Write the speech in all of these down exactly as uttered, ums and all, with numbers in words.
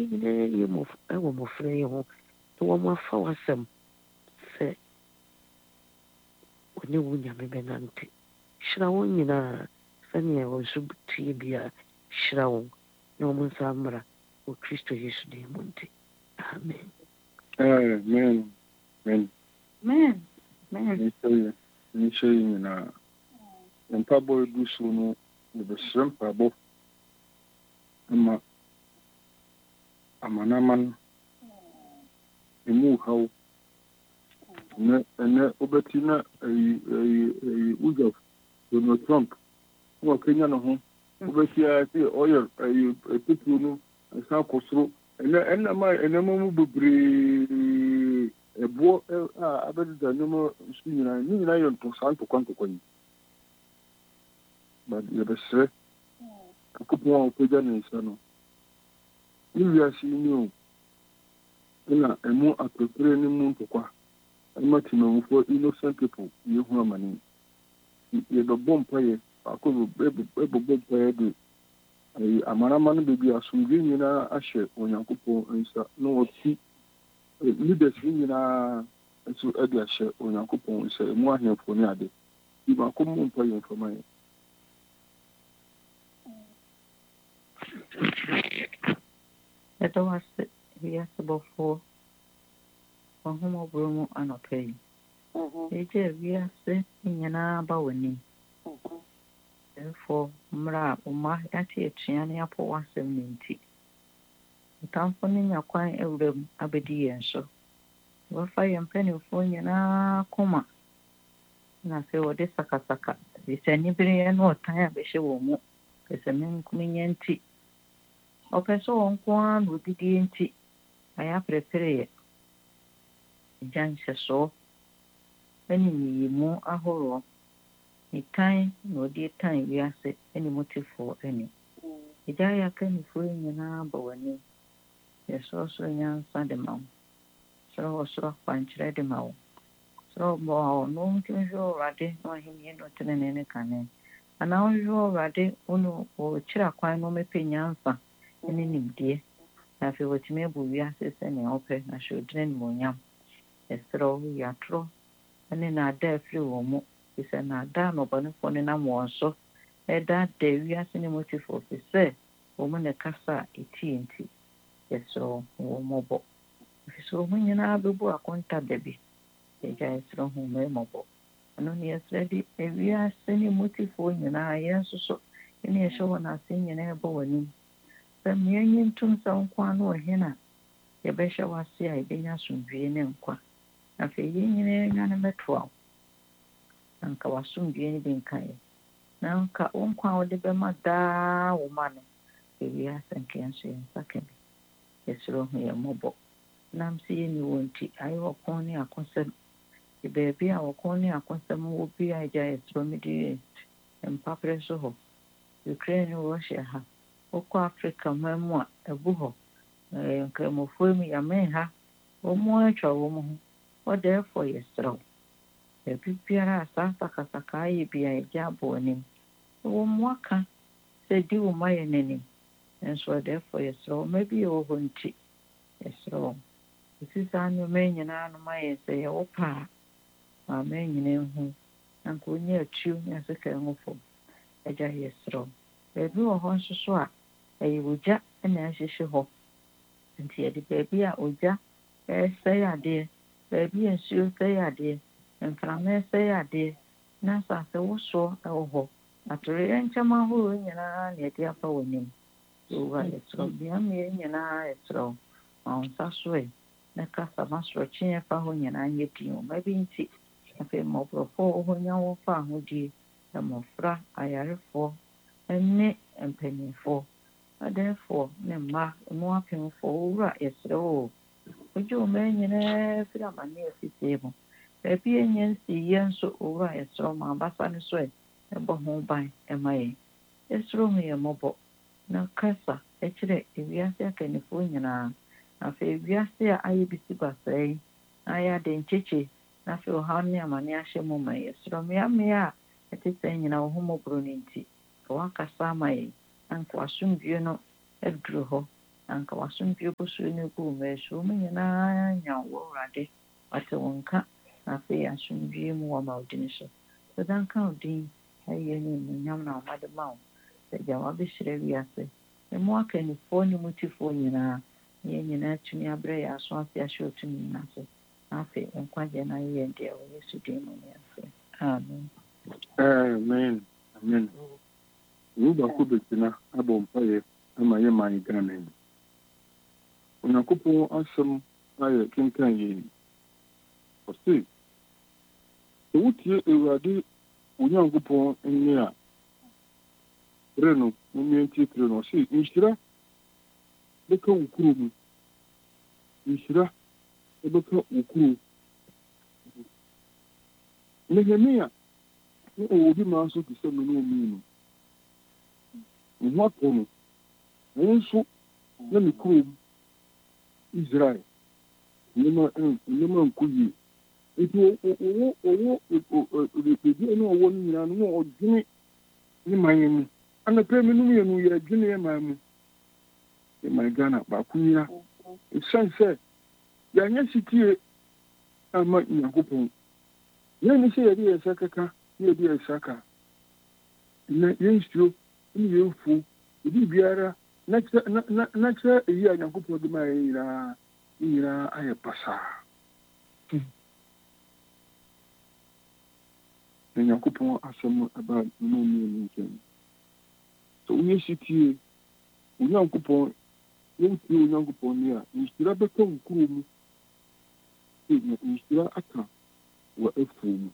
yɛnyinaa yɛ ɛwɔ mmɔfra yi ho na wɔn afa w'asɛm sɛ ɔne wo nyame bɛnante. Hyira wɔn nyinaa sɛnea wɔn nso tie bia. Hyira wɔn na wɔn nsa mmra wɔ Kristo Yesu din mu nti. Amen. Amen. Amen. Amen. Amen. Nisha yi na mpabɔ edu so no de bɛsrɛ mpabɔ ama amanaman emu haw na ɛnɛ wobɛti na ayi ayi ayi Ujaf Donald Trump wɔ Kenya no ho wobɛti a sɛ ɔyɛ ayi petro no nsa kɔ soro ɛnɛ ɛnama ɛnama mu bebree ɛboɔ a abɛdeda nnwoma nso nyinaa ne nyinaa yɛ ntosaa ntokwa ntokwa yi but yɛbɛsrɛ akopɔn a ɔpagya ne nsa no ne wiase yi ni o ɛna ɛmu apɛpere ne mu ntokwa ɛma timammufoɔ innocent people yɛhu amane yɛbɛbɔ mpayɛ baako bɛbɛbɔ mpayɛ de amanama no baabi asomdwe nyinaa ahyɛ Onyankopɔn nsa na wɔti leaders nyinaa nso ɛde ahyɛ Onyankopɔn nsa ɛmu ahemfo ne ade yi baako mu mpayɛ mfama yɛ. Ɛdɔ wase wiase bɔfoɔ wahomɔborɔ mu anɔpa yi. Ɛgye wiase nyinaa ba w'anim. Therefore, mmra uma yate atua ne apɔ w'asɛm ne nti. Ntamfo ne nya kwan awura mu abɛdi yɛn so. Wɔfa yɛn mpanimfoɔ nyinaa koma. Na afei wɔde sakasaka. Bisa nibere yɛn na ɔtan a bɛhyɛ wɔn mu. Pɛsɛ menkuminya nti. Ɔpɛ sɛ wɔn nko ara na odidi nti. Ayɛ aprɛprɛ yɛ. Agya nhyɛsoɔ. Ɛne yiyimu ahoroɔ. Nitan na ɔde tan wiase ɛne motifoɔ ɛne. Agya yɛ akannifoɔ nyinaa ba w'anim. Yɛsrɛ soro nyansa de ma wo. Srɛ wɔ soro akwankyerɛ de ma wo. Srɛ wɔ ɔno ntumi hwɛ Awurade na ɔhemyɛ no tenene ne kane. Anaa ɔhwɛ Awurade ɔno ɔkyerɛ akwan na ɔmɛpɛ nyansa ne nimdeɛ. Na afei wɔtumi abu wiase sɛnea ɔpɛ na hyɛ ɔdina nimonyam. Yɛsrɛ wo yɛatorɔ ne naadaa afiri wɔn mu. Fisɛ naadaa na ɔbɔnefoɔ ne nam wɔn so. Ɛda da wiase ne motifoɔ fi sɛ wɔn mu ne kasa a ɛtie nti. Yɛsrɛ wo mmɔbɔ. Fisɛ wɔn nyinaa bɛbu akonta dabi. Yɛgya yɛsrɛ ho mmɔbɔ. Ɛno ne yɛsrɛ de wiase ne motifoɔ nyinaa yɛn nso so ne yɛhyɛ wɔn ase nyinaa ɛbɔ w'anim. Sɛ mmea nye ntom sɛ nkwa no ɔhene a yɛbɛhyɛ w'ase a yɛbɛnya asomdwie ne nkwa. Afei yɛn nyinaa nya no mɛtoa wo. Anka w'asomdwie no bi nka yɛ. Na nka wo nkwa a wode bɛma daa wo ma no. Wiase nka yɛn so yɛn nsa ka bi. Yɛsrɛ ho yɛn mmɔbɔ. Nam sɛ yɛnni wɔ nti ayɛ wɔkɔn ne akɔsɛm. Baabi a wɔkɔn ne akɔsɛm wɔ bi a agya yɛsrɛ Middle East mpaprɛ so hɔ. Ukraine ne Russia ha. Wokɔ Africa man mu a ɛbu hɔ. Nkramofoɔ mu yɛmɛn ha. Wɔn mu atwa wɔn ho. Ɔdɛɛfoɔ yɛsrɛ wo. Baabi biara a saa sakasaka ayɛ bi a yɛgya abɔ anim. Wɔn mu aka sɛ di wo ma yɛ n'anim. Nso ɔdɛɛfoɔ yɛsrɛ wo. Ma bi yɛ wɔ hɔ nti yɛsrɛ wo. Ɛsi saa nneɛma nyinaa no ma yɛ sɛ yɛwɔ paa. Maama nyinaa hu. Anka onye atuo ne aseka ngofo. Agya yɛsrɛ wo. Baabi wɔ hɔ nso so a ɛyɛ ogya na ahyehyɛ hɔ. Nti yɛde baabi a ogya ɛsɛe adeɛ, baabi a nsuo sɛe adeɛ, mframa sɛe adeɛ, na asase wosoɔ ɛwɔ hɔ. Atɔreɛ nkyɛm ahorow nyinaa na yɛde afa w'anim. Owura yɛsrɛ wo. Biamɛ nyinaa yɛsrɛ wo. Ma wo nsa so ɛ. Na kasa masorɔkye ɛfa hɔ nyinaa nyɛ din. Ma bi nti. Afei mmɔborɔfoɔ wɔ hɔ nya wɔfa ahodie. Mmɔfra, ayarefoɔ, ne mpanyinfoɔ. Adɛɛfoɔ ne mma, mu apemfoɔ. Owura yɛsrɛ wo. Ogye wo mmaa nyinaa firi amanneɛ fisie mu. Baabi a ɛnyɛ nsiyɛ nso owura yɛsrɛ wo. Ma abasa no so ɛ. Ɛbɔ ho ban ɛma yɛn. Yɛsrɛ ho yɛn mmɔbɔ. Na kasa ɛkyerɛ ewiase akannifoɔ nyinaa. Afei wiase a ayɛ bisi basaa yi. Ayɛ ade nkyekye. Na afei ɔhaw ne amane ahyɛ mu ma yɛsrɛ mmea a ɛte sɛ nyina wo ho mmɔborɔ no nti. Ka wakasa ama yɛn. Anka w'asomdwie no aduru hɔ. anka wasomdwe bosu ne gu meso mu nyinaa nya wo rade wate wonka na fe asomdwe mu wa maudin so so dan ka odin aye ni nyam na amade mawo se jawa be shire wiase e mo aka ni fo ni mutifo nyinaa ye nyinaa tumi abre ya so afi ahwe otumi na so na fe nkwaje na ye de o Yesu din mu ya so amen amen amen Ruba kubetina abo mpaye ama ye man Ghana. Onyankopon asem aye kinkan yi. Osi. Ewutie Ewurade Onyankopon enye a. Reno mumienti treno si inshira beka ukuru mu. Inshira beka ukuru. Nehemia ni obi ma so ti se no no mi. What one? Also, let me call Israel. Nema nema nkuyi. Eti owo owo ebi no owo ni na no odwene ni mayemu. Ana pe me no ye no ye dwene ye mamu. E my Ghana ba kunyira. E sense ya nya sitie ama Nyankopon. Ye ni se ye bi esakaka, ye bi esaka. Na yenstro ni yefu ibi biara na na na cha eyi Nyankopon de ma yira yira aye pasa Nyankopon asem aba no mi nchen so we sitie Nyankopon yenti Nyankopon ni a nshira beka nkuru mu nshira aka wa efu mu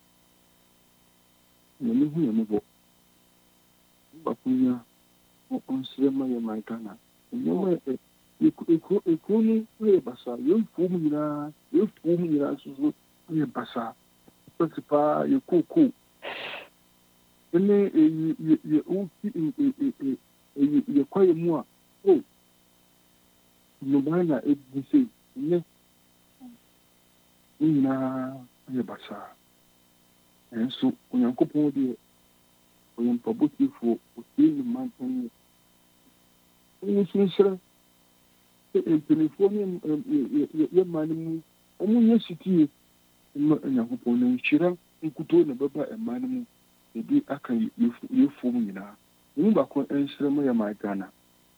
na ne hu ne bo bakunya on sema ya Ghana nyoma eko eko ni we basa yemfu mu nyina yemfu mu nyina so ye basa principal ye koko ene ye ye uti ye ye kwaye mu a o no bana e dise ne nyina ye basa enso Onyankopon de oyem pabutifo otini mantan ni sinsira e telefone ye manimu omu nyesitie no Nyankopon no nshira nkuto na baba e manimu ebi aka yefu mu nyina mu ba ko enshira mu ya Ghana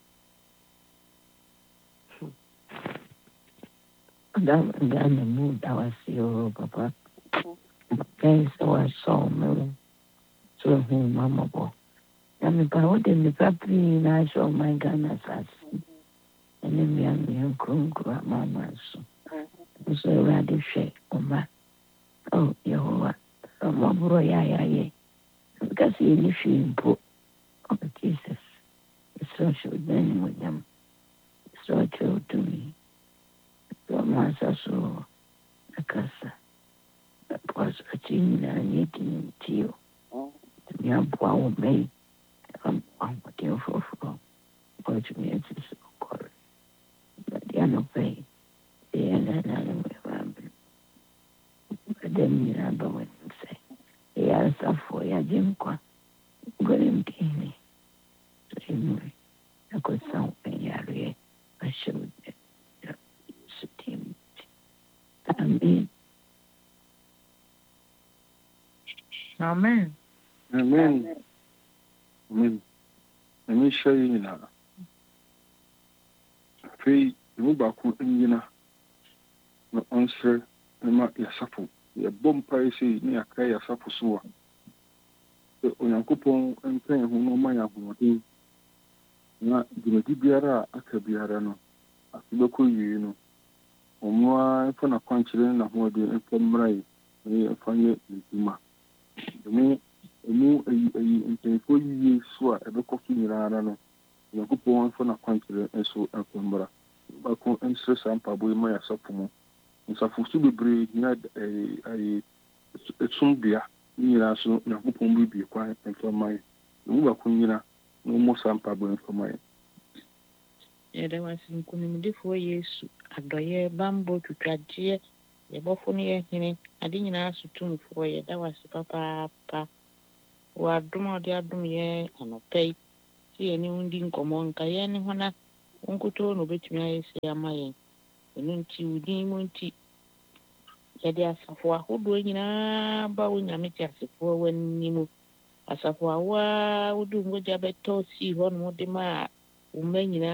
dan dan mu dawasio papa thanks for so me so hu mama bo na me pa wode ni papi na so my Ghana sas ene mi an mi kunku mama so so radi she oma oh Yehovah mama bro ya ya ye kasi ni shimpo oh Jesus so so then with them so to to me so masa so akasa was a thing na nyeti tio mi abua wo me am am tio fo fo ko to me it's so cool but ya no pay ya na na no me va dem ni na ba wo se ya sa fo ya jim kwa gore mtini so ni ko sa pe ya re a show so team amen amen amen amen amen shayi na fe mu ba ku nyina no onsre ma ya safu ya bompa isi ni aka ya safu suwa Onyankopon nkan ho no ma ya hoodin na dimadi biara aka biara no asibeko yi no omwa fa na kwankyere na hoodin nkamrai ni afanye nduma demu emu ayi ntenfo yi so a ebeko so nyirara no Onyankopon fa na kwankyere enso akombra ba ko ensre sampa boy ma ya safu mu nsafu su bebre na ayi ayi esumbia nyira so Onyankopon bibi kwa enfamai mu ba ko nyira no mo sampa boy enfamai yɛda wase nkonimdifo Yesu adɔyɛ bambo twitwadeɛ yɛbɔfo no yɛ hene ade nyinaa so tumfo yɛda wase papaapa wɔ adom a ɔde adom yɛ anɔpɛ yi sɛ yɛne wo ndi nkɔmmɔ nka yɛn ne ho na Unkuto no betumi ayɛ sɛ ama yɛn. Ɛno nti wodin mu nti yɛde asafo ahodoɔ nyinaa ba wo nyame te asefoɔ w'anim. Asafo a waa wode mogya bɛtɔ sii hɔ no de ma wo mma nyinaa